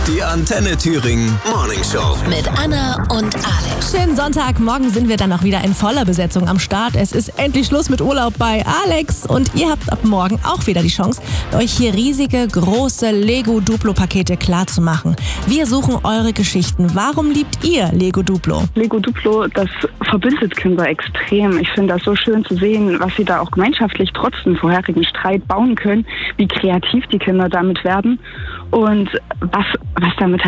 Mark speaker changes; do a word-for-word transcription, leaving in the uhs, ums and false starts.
Speaker 1: Die Antenne Thüringen Morning Show.
Speaker 2: Mit Anna und Alex.
Speaker 3: Schönen Sonntag. Morgen sind wir dann auch wieder in voller Besetzung am Start. Es ist endlich Schluss mit Urlaub bei Alex. Und ihr habt ab morgen auch wieder die Chance, euch hier riesige, große Lego-Duplo-Pakete klarzumachen. Wir suchen eure Geschichten. Warum liebt ihr Lego Duplo?
Speaker 4: Lego Duplo, das verbindet Kinder extrem. Ich finde das so schön zu sehen, was sie da auch gemeinschaftlich trotz dem vorherigen Streit bauen können, wie kreativ die Kinder damit werden und was, was damit